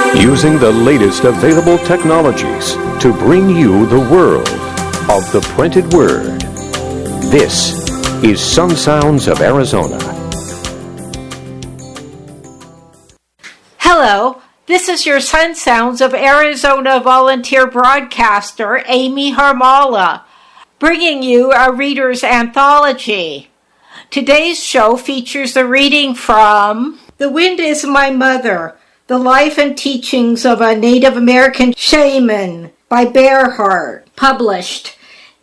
Using the latest available technologies to bring you the world of the printed word. This is Sun Sounds of Arizona. Hello, this is your Sun Sounds of Arizona volunteer broadcaster, Amy Harmala, bringing you a reader's anthology. Today's show features a reading from The Wind is My Mother, The Life and Teachings of a Native American Shaman by Bearheart, published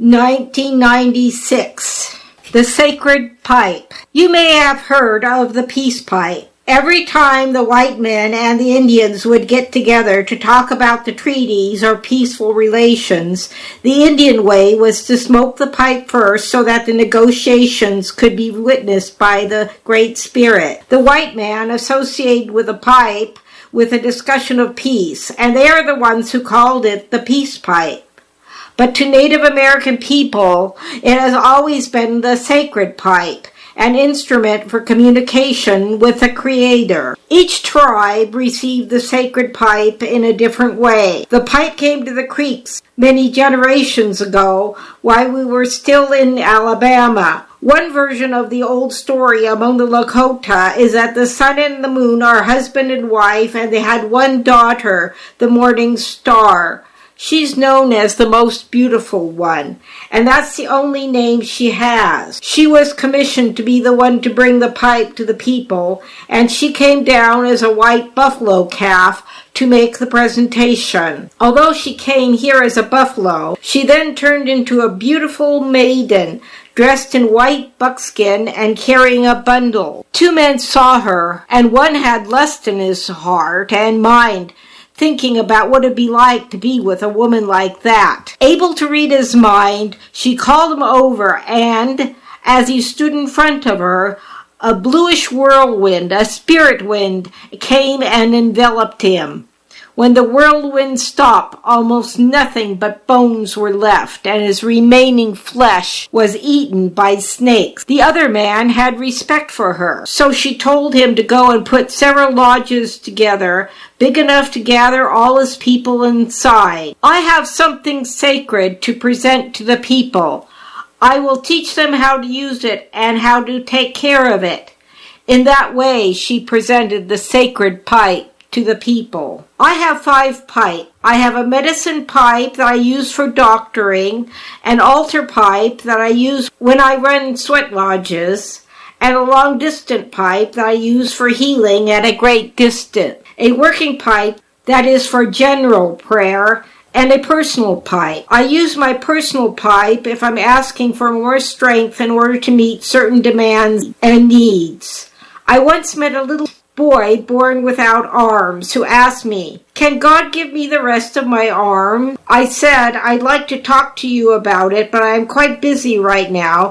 1996. The Sacred Pipe. You may have heard of the peace pipe. Every time the white men and the Indians would get together to talk about the treaties or peaceful relations, the Indian way was to smoke the pipe first so that the negotiations could be witnessed by the Great Spirit. The white man associated with the pipe with a discussion of peace, and they are the ones who called it the peace pipe. But to Native American people, it has always been the sacred pipe, an instrument for communication with the Creator. Each tribe received the sacred pipe in a different way. The pipe came to the Creeks many generations ago while we were still in Alabama. One version of the old story among the Lakota is that the sun and the moon are husband and wife, and they had one daughter, the morning star. She's known as the most beautiful one, and that's the only name she has. She was commissioned to be the one to bring the pipe to the people, and she came down as a white buffalo calf to make the presentation. Although she came here as a buffalo, she then turned into a beautiful maiden, dressed in white buckskin and carrying a bundle. Two men saw her, and one had lust in his heart and mind, thinking about what it'd be like to be with a woman like that. Able to read his mind, she called him over, and as he stood in front of her, a bluish whirlwind, a spirit wind, came and enveloped him. When the whirlwind stopped, almost nothing but bones were left, and his remaining flesh was eaten by snakes. The other man had respect for her, so she told him to go and put several lodges together, big enough to gather all his people inside. I have something sacred to present to the people. I will teach them how to use it and how to take care of it. In that way, she presented the sacred pipe to the people. I have 5 pipes. I have a medicine pipe that I use for doctoring, an altar pipe that I use when I run sweat lodges, and a long-distance pipe that I use for healing at a great distance, a working pipe that is for general prayer, and a personal pipe. I use my personal pipe if I'm asking for more strength in order to meet certain demands and needs. I once met a little boy born without arms who asked me, "Can God give me the rest of my arm?" I said, "I'd like to talk to you about it, but I'm quite busy right now,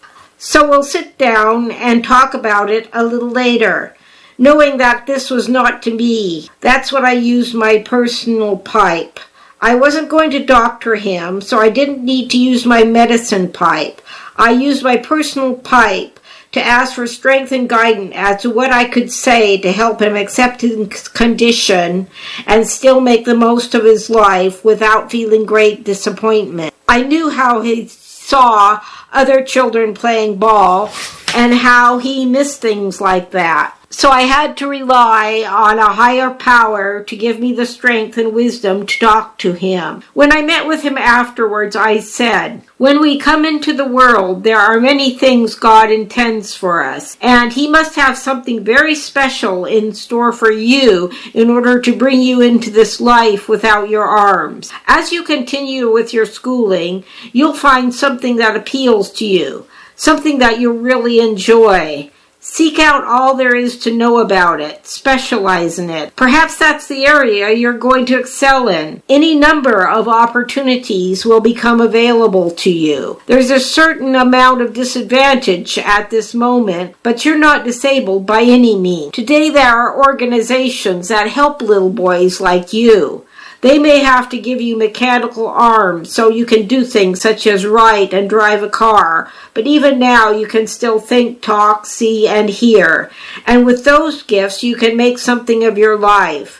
so we'll sit down and talk about it a little later," knowing that this was not to me. That's what I used my personal pipe. I wasn't going to doctor him, so I didn't need to use my medicine pipe. I used my personal pipe to ask for strength and guidance as to what I could say to help him accept his condition and still make the most of his life without feeling great disappointment. I knew how he saw other children playing ball and how he missed things like that. So I had to rely on a higher power to give me the strength and wisdom to talk to him. When I met with him afterwards, I said, "When we come into the world, there are many things God intends for us, and He must have something very special in store for you in order to bring you into this life without your arms. As you continue with your schooling, you'll find something that appeals to you, something that you really enjoy. Seek out all there is to know about it. Specialize in it. Perhaps that's the area you're going to excel in. Any number of opportunities will become available to you. There's a certain amount of disadvantage at this moment, but you're not disabled by any means. Today there are organizations that help little boys like you. They may have to give you mechanical arms so you can do things such as write and drive a car, but even now you can still think, talk, see, and hear. And with those gifts, you can make something of your life.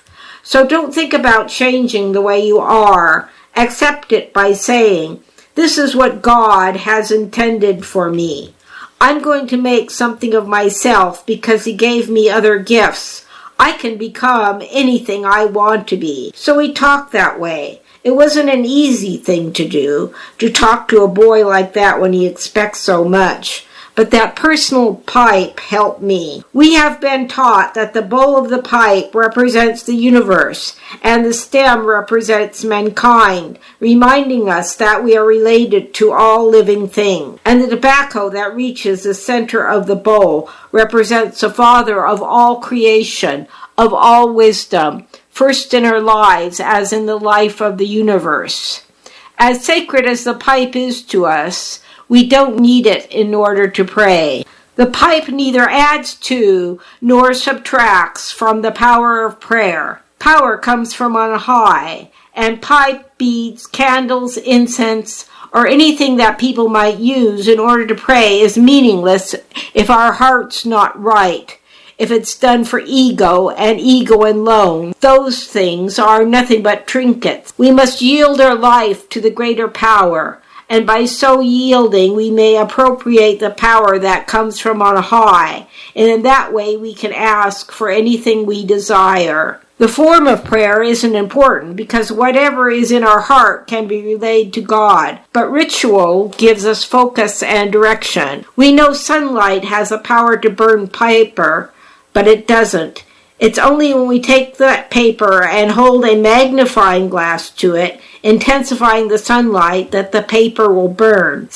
So don't think about changing the way you are. Accept it by saying, "This is what God has intended for me. I'm going to make something of myself because He gave me other gifts. I can become anything I want to be." So we talk that way. It wasn't an easy thing to do, to talk to a boy like that when he expects so much. But that personal pipe helped me. We have been taught that the bowl of the pipe represents the universe and the stem represents mankind, reminding us that we are related to all living things. And the tobacco that reaches the center of the bowl represents the Father of all creation, of all wisdom, first in our lives as in the life of the universe. As sacred as the pipe is to us, we don't need it in order to pray. The pipe neither adds to nor subtracts from the power of prayer. Power comes from on high, and pipe, beads, candles, incense, or anything that people might use in order to pray is meaningless if our heart's not right. If it's done for ego and ego alone, those things are nothing but trinkets. We must yield our life to the greater power, and by so yielding we may appropriate the power that comes from on high, and in that way we can ask for anything we desire. The form of prayer isn't important because whatever is in our heart can be relayed to God, but ritual gives us focus and direction. We know sunlight has the power to burn paper, but it doesn't. It's only when we take that paper and hold a magnifying glass to it, intensifying the sunlight, that the paper will burn.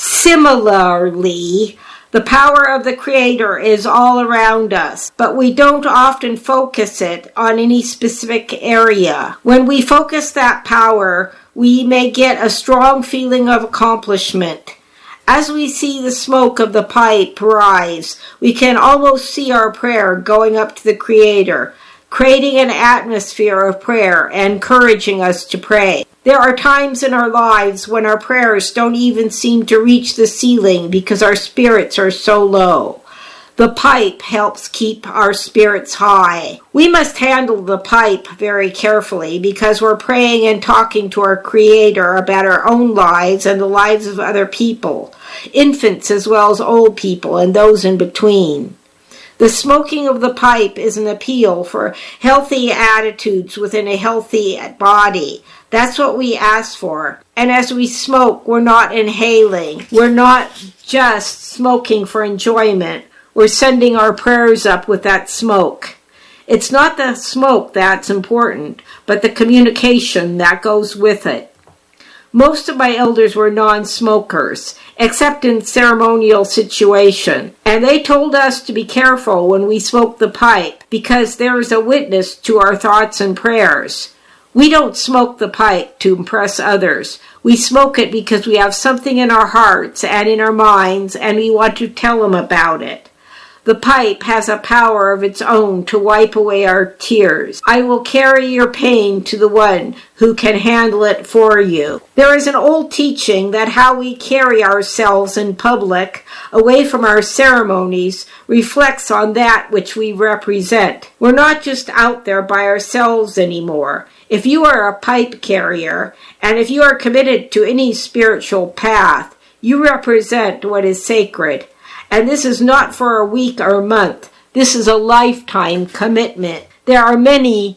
Similarly, the power of the Creator is all around us, but we don't often focus it on any specific area. When we focus that power, we may get a strong feeling of accomplishment. As we see the smoke of the pipe rise, we can almost see our prayer going up to the Creator, creating an atmosphere of prayer and encouraging us to pray. There are times in our lives when our prayers don't even seem to reach the ceiling because our spirits are so low. The pipe helps keep our spirits high. We must handle the pipe very carefully because we're praying and talking to our Creator about our own lives and the lives of other people, infants as well as old people and those in between. The smoking of the pipe is an appeal for healthy attitudes within a healthy body. That's what we ask for. And as we smoke, we're not inhaling. We're not just smoking for enjoyment. We're sending our prayers up with that smoke. It's not the smoke that's important, but the communication that goes with it. Most of my elders were non-smokers, except in ceremonial situation, and they told us to be careful when we smoke the pipe because there is a witness to our thoughts and prayers. We don't smoke the pipe to impress others. We smoke it because we have something in our hearts and in our minds, and we want to tell them about it. The pipe has a power of its own to wipe away our tears. I will carry your pain to the one who can handle it for you. There is an old teaching that how we carry ourselves in public, away from our ceremonies, reflects on that which we represent. We're not just out there by ourselves anymore. If you are a pipe carrier, and if you are committed to any spiritual path, you represent what is sacred. And this is not for a week or a month. This is a lifetime commitment. There are many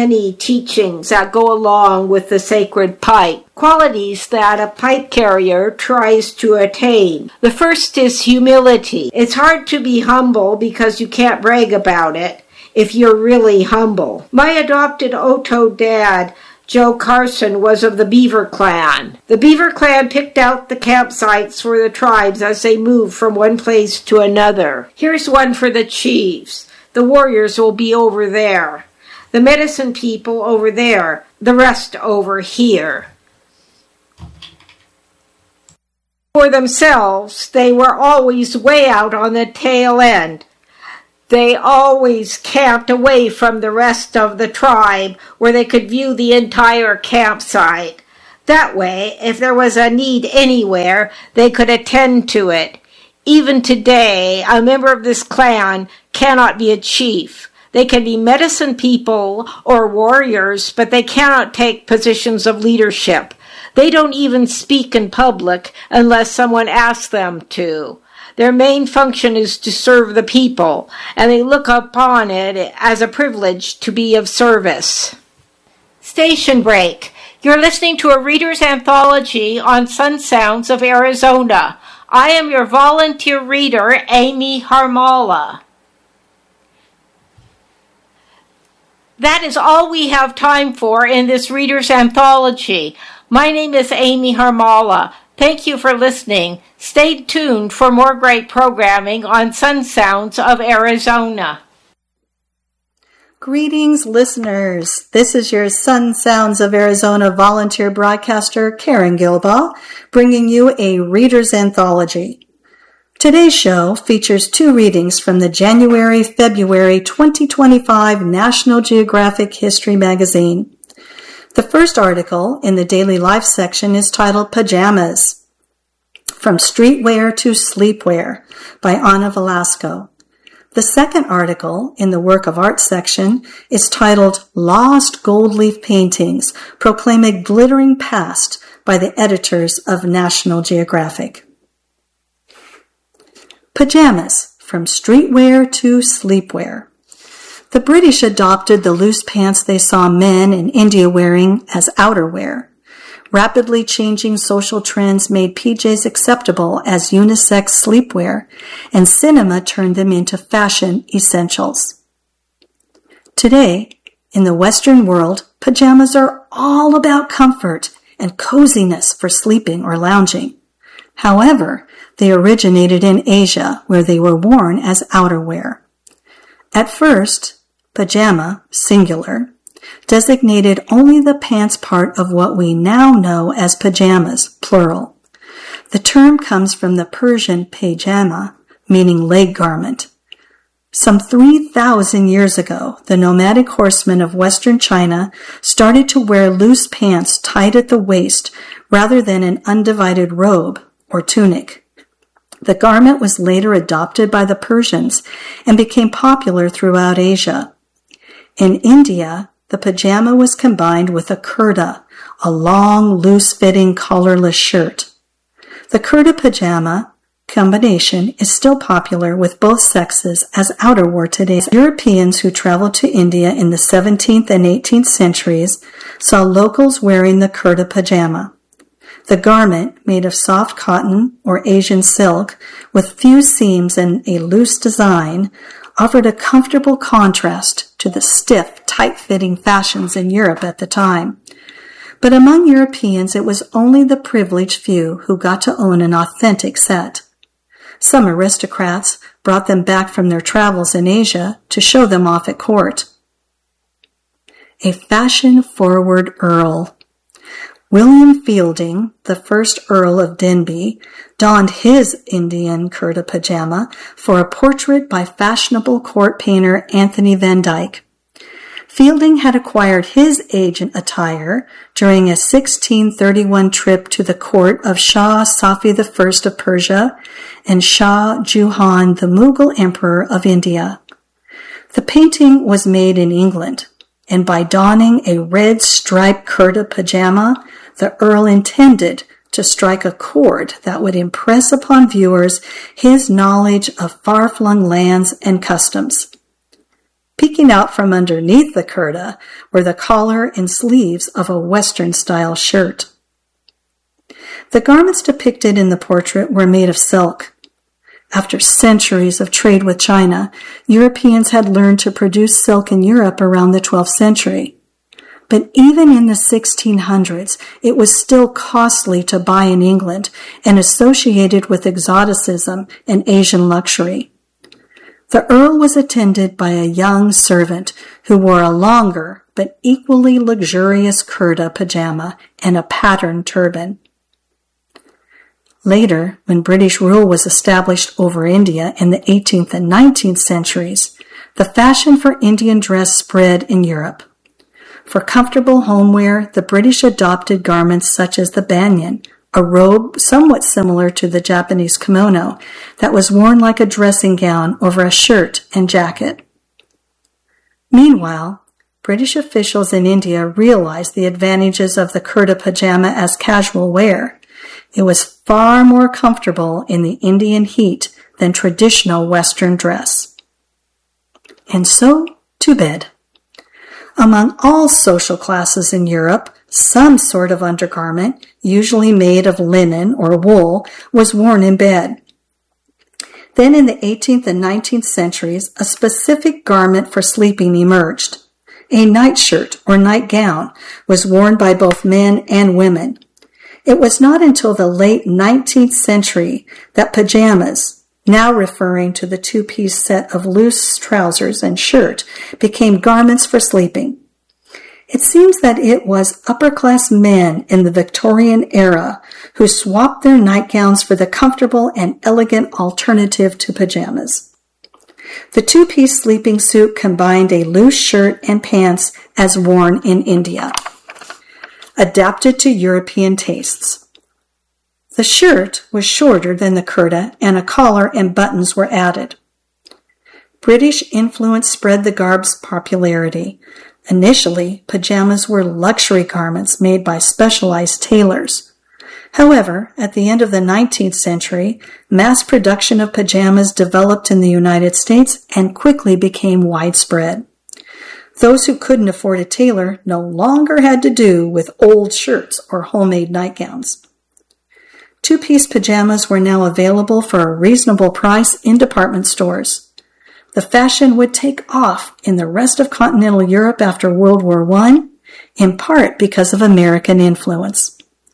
teachings that go along with the sacred pipe, qualities that a pipe carrier tries to attain. The first is humility. It's hard to be humble because you can't brag about it if you're really humble. My adopted Oto dad, Joe Carson, was of the Beaver Clan. The Beaver Clan picked out the campsites for the tribes as they moved from one place to another. Here's one for the chiefs. The warriors will be over there. The medicine people over there. The rest over here. For themselves, they were always way out on the tail end. They always camped away from the rest of the tribe where they could view the entire campsite. That way, if there was a need anywhere, they could attend to it. Even today, a member of this clan cannot be a chief. They can be medicine people or warriors, but they cannot take positions of leadership. They don't even speak in public unless someone asks them to. Their main function is to serve the people, and they look upon it as a privilege to be of service. Station break. You're listening to a reader's anthology on Sun Sounds of Arizona. I am your volunteer reader, Amy Harmala. That is all we have time for in this reader's anthology. My name is Amy Harmala. Thank you for listening. Stay tuned for more great programming on Sun Sounds of Arizona. Greetings, listeners. This is your Sun Sounds of Arizona volunteer broadcaster, Karen Gilbaugh, bringing you a reader's anthology. Today's show features 2 readings from the January-February 2025 National Geographic History magazine. The first article in the Daily Life section is titled Pajamas, From Streetwear to Sleepwear by Ana Velasco. The second article in the Work of Art section is titled Lost Gold Leaf Paintings Proclaim a Glittering Past by the editors of National Geographic. Pajamas, From Streetwear to Sleepwear. The British adopted the loose pants they saw men in India wearing as outerwear. Rapidly changing social trends made PJs acceptable as unisex sleepwear, and cinema turned them into fashion essentials. Today, in the Western world, pajamas are all about comfort and coziness for sleeping or lounging. However, they originated in Asia, where they were worn as outerwear. At first, pajama, singular, designated only the pants part of what we now know as pajamas, plural. The term comes from the Persian pajama, meaning leg garment. Some 3,000 years ago, the nomadic horsemen of Western China started to wear loose pants tied at the waist rather than an undivided robe or tunic. The garment was later adopted by the Persians and became popular throughout Asia. In India, the pajama was combined with a kurta, a long, loose-fitting, collarless shirt. The kurta pajama combination is still popular with both sexes as outerwear today. Europeans who traveled to India in the 17th and 18th centuries saw locals wearing the kurta pajama. The garment, made of soft cotton or Asian silk with few seams and a loose design, offered a comfortable contrast to the stiff, tight-fitting fashions in Europe at the time. But among Europeans, it was only the privileged few who got to own an authentic set. Some aristocrats brought them back from their travels in Asia to show them off at court. A fashion-forward Earl. William Fielding, the first Earl of Denbigh, donned his Indian kurta pajama for a portrait by fashionable court painter Anthony Van Dyck. Fielding had acquired his agent attire during a 1631 trip to the court of Shah Safi I of Persia and Shah Jahan, the Mughal Emperor of India. The painting was made in England, and by donning a red striped kurta pajama, the Earl intended to strike a chord that would impress upon viewers his knowledge of far-flung lands and customs. Peeking out from underneath the kurta were the collar and sleeves of a Western-style shirt. The garments depicted in the portrait were made of silk. After centuries of trade with China, Europeans had learned to produce silk in Europe around the 12th century. But even in the 1600s, it was still costly to buy in England and associated with exoticism and Asian luxury. The Earl was attended by a young servant who wore a longer but equally luxurious kurta pajama and a patterned turban. Later, when British rule was established over India in the 18th and 19th centuries, the fashion for Indian dress spread in Europe. For comfortable homewear, the British adopted garments such as the banyan, a robe somewhat similar to the Japanese kimono that was worn like a dressing gown over a shirt and jacket. Meanwhile, British officials in India realized the advantages of the kurta pajama as casual wear. It was far more comfortable in the Indian heat than traditional Western dress. And so, to bed. Among all social classes in Europe, some sort of undergarment, usually made of linen or wool, was worn in bed. Then in the 18th and 19th centuries, a specific garment for sleeping emerged. A nightshirt or nightgown was worn by both men and women. It was not until the late 19th century that pajamas, now referring to the two-piece set of loose trousers and shirt, became garments for sleeping. It seems that it was upper-class men in the Victorian era who swapped their nightgowns for the comfortable and elegant alternative to pajamas. The two-piece sleeping suit combined a loose shirt and pants as worn in India, adapted to European tastes. The shirt was shorter than the kurta, and a collar and buttons were added. British influence spread the garb's popularity. Initially, pajamas were luxury garments made by specialized tailors. However, at the end of the 19th century, mass production of pajamas developed in the United States and quickly became widespread. Those who couldn't afford a tailor no longer had to do with old shirts or homemade nightgowns. Two-piece pajamas were now available for a reasonable price in department stores. The fashion would take off in the rest of continental Europe after World War I, in part because of American influence.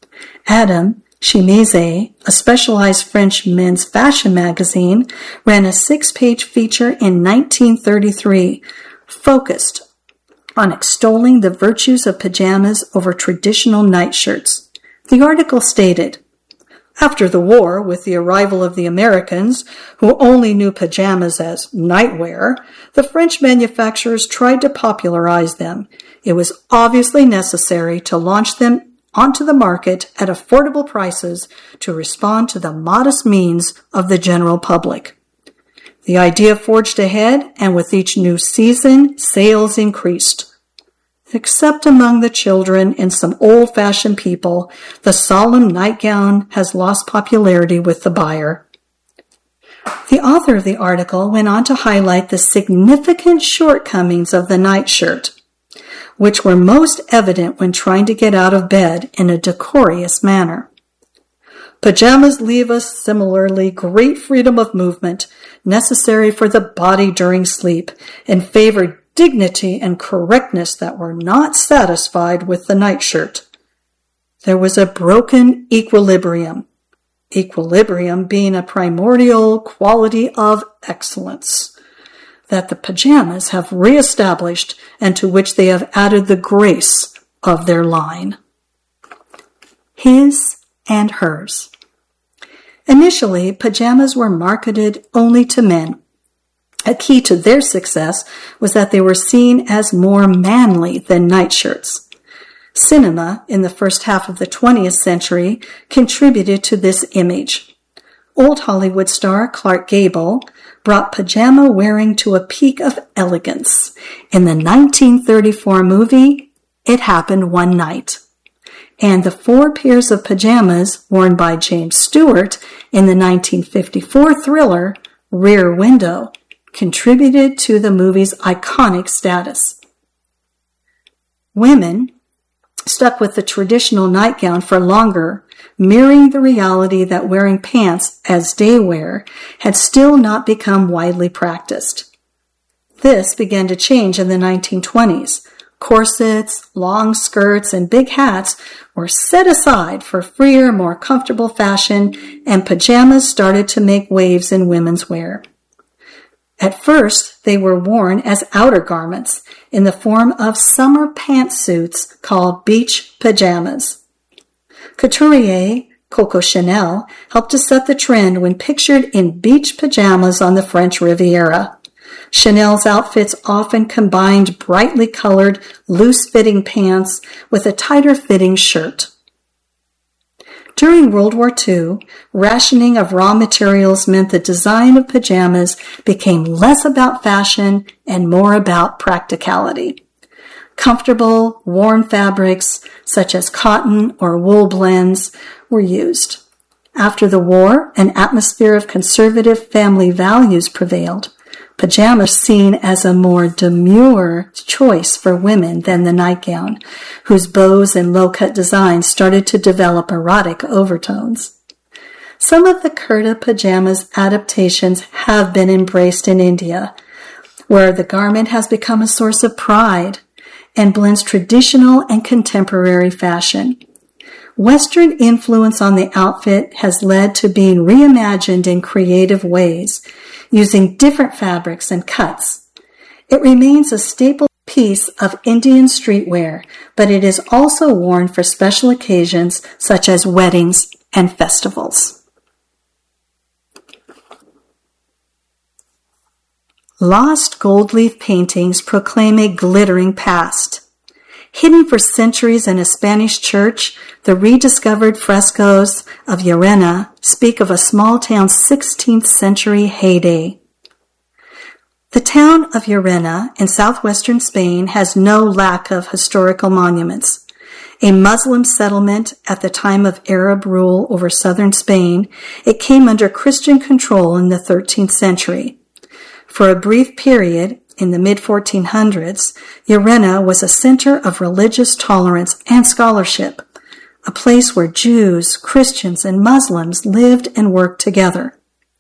Adam Chimizé, a specialized French men's fashion magazine, ran a 6-page feature in 1933 focused on extolling the virtues of pajamas over traditional nightshirts. The article stated, "After the war, with the arrival of the Americans, who only knew pajamas as nightwear, the French manufacturers tried to popularize them. It was obviously necessary to launch them onto the market at affordable prices to respond to the modest means of the general public. The idea forged ahead, and with each new season, sales increased. Except among the children and some old-fashioned people, the solemn nightgown has lost popularity with the buyer." The author of the article went on to highlight the significant shortcomings of the nightshirt, which were most evident when trying to get out of bed in a decorous manner. "Pajamas leave us similarly great freedom of movement, necessary for the body during sleep, and favor dignity and correctness that were not satisfied with the nightshirt. There was a broken equilibrium being a primordial quality of excellence, that the pajamas have reestablished and to which they have added the grace of their line." His and hers. Initially, pajamas were marketed only to men. A key to their success was that they were seen as more manly than nightshirts. Cinema, in the first half of the 20th century, contributed to this image. Old Hollywood star Clark Gable brought pajama wearing to a peak of elegance in the 1934 movie It Happened One Night. And the 4 pairs of pajamas worn by James Stewart in the 1954 thriller Rear Window contributed to the movie's iconic status. Women stuck with the traditional nightgown for longer, mirroring the reality that wearing pants as day wear had still not become widely practiced. This began to change in the 1920s. Corsets, long skirts, and big hats were set aside for freer, more comfortable fashion, and pajamas started to make waves in women's wear. At first, they were worn as outer garments in the form of summer pantsuits called beach pajamas. Couturier Coco Chanel helped to set the trend when pictured in beach pajamas on the French Riviera. Chanel's outfits often combined brightly colored, loose-fitting pants with a tighter-fitting shirt. During World War II, rationing of raw materials meant the design of pajamas became less about fashion and more about practicality. Comfortable, warm fabrics, such as cotton or wool blends, were used. After the war, an atmosphere of conservative family values prevailed. Pajamas seen as a more demure choice for women than the nightgown, whose bows and low-cut designs started to develop erotic overtones. Some of the Kurta pajamas adaptations have been embraced in India, where the garment has become a source of pride and blends traditional and contemporary fashion. Western influence on the outfit has led to being reimagined in creative ways, using different fabrics and cuts. It remains a staple piece of Indian streetwear, but it is also worn for special occasions such as weddings and festivals. Lost gold leaf paintings proclaim a glittering past. Hidden for centuries in a Spanish church, the rediscovered frescoes of Llerena speak of a small town's 16th century heyday. The town of Llerena in southwestern Spain has no lack of historical monuments. A Muslim settlement at the time of Arab rule over southern Spain, it came under Christian control in the 13th century. For a brief period, in the mid-1400s, Llerena was a center of religious tolerance and scholarship, a place where Jews, Christians, and Muslims lived and worked together.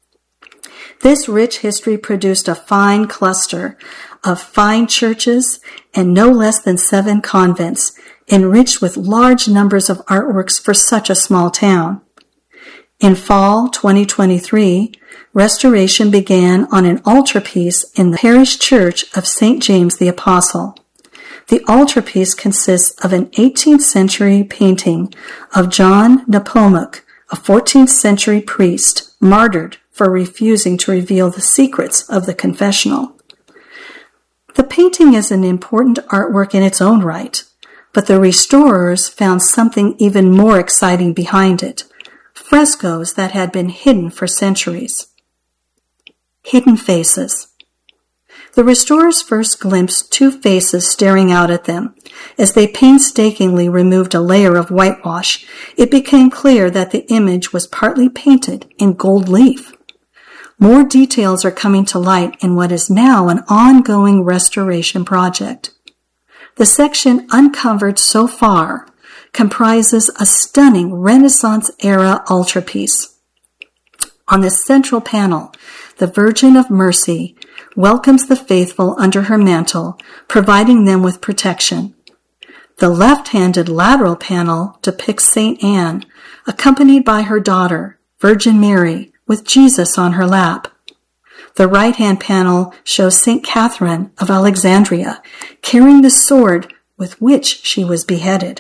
This rich history produced a fine cluster of fine churches and no less than 7 convents, enriched with large numbers of artworks for such a small town. In fall 2023, restoration began on an altarpiece in the parish church of St. James the Apostle. The altarpiece consists of an 18th century painting of John Nepomuk, a 14th century priest, martyred for refusing to reveal the secrets of the confessional. The painting is an important artwork in its own right, but the restorers found something even more exciting behind it. Frescoes that had been hidden for centuries. Hidden faces. The restorers first glimpsed 2 faces staring out at them. As they painstakingly removed a layer of whitewash, it became clear that the image was partly painted in gold leaf. More details are coming to light in what is now an ongoing restoration project. The section uncovered so far comprises a stunning Renaissance-era altarpiece. On the central panel, the Virgin of Mercy welcomes the faithful under her mantle, providing them with protection. The left-handed lateral panel depicts St. Anne, accompanied by her daughter, Virgin Mary, with Jesus on her lap. The right-hand panel shows St. Catherine of Alexandria, carrying the sword with which she was beheaded.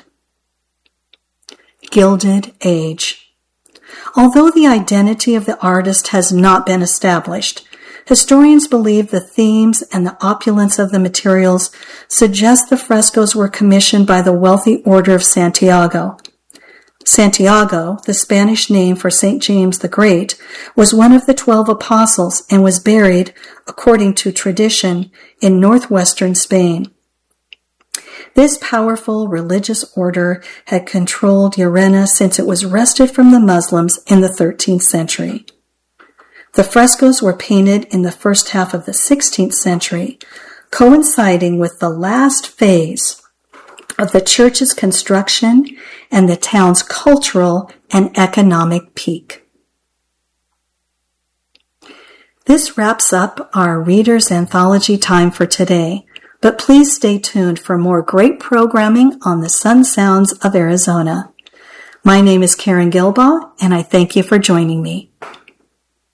Gilded Age. Although the identity of the artist has not been established, historians believe the themes and the opulence of the materials suggest the frescoes were commissioned by the wealthy Order of Santiago. Santiago, the Spanish name for St. James the Great, was one of the 12 apostles and was buried, according to tradition, in northwestern Spain. This powerful religious order had controlled Llerena since it was wrested from the Muslims in the 13th century. The frescoes were painted in the first half of the 16th century, coinciding with the last phase of the church's construction and the town's cultural and economic peak. This wraps up our Reader's Anthology time for today. But please stay tuned for more great programming on the Sun Sounds of Arizona. My name is Karen Gilbaugh, and I thank you for joining me.